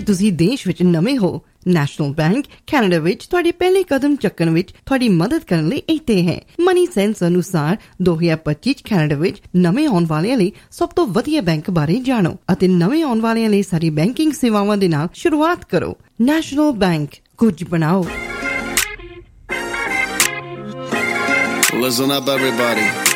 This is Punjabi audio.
ਤੁਸੀਂ ਦੇਸ਼ ਵਿੱਚ ਨਵੇਂ ਹੋ। ਨੈਸ਼ਨਲ ਬੈਂਕ ਕੈਨੇਡਾ ਵਿੱਚ ਤੁਹਾਡੇ ਪਹਿਲੇ ਕਦਮ ਚੱਕਣ ਵਿੱਚ ਤੁਹਾਡੀ ਮਦਦ ਕਰਨ ਲਈ ਇੱਥੇ ਹੈ। ਮਨੀ ਸੈਂਸ ਅਨੁਸਾਰ 2025 ਚ ਕੈਨੇਡਾ ਵਿੱਚ ਨਵੇਂ ਆਉਣ ਵਾਲਿਆਂ ਲਈ ਸਭ ਤੋਂ ਵਧੀਆ ਬੈਂਕ ਬਾਰੇ ਜਾਣੋ ਅਤੇ ਨਵੇਂ ਆਉਣ ਵਾਲਿਆਂ ਲਈ ਸਾਰੀ ਬੈਂਕਿੰਗ ਸੇਵਾਵਾਂ ਦੇ ਨਾਲ ਸ਼ੁਰੂਆਤ ਕਰੋ। ਨੈਸ਼ਨਲ ਬੈਂਕ, ਕੁਝ ਬਣਾਓ। Listen up, everybody.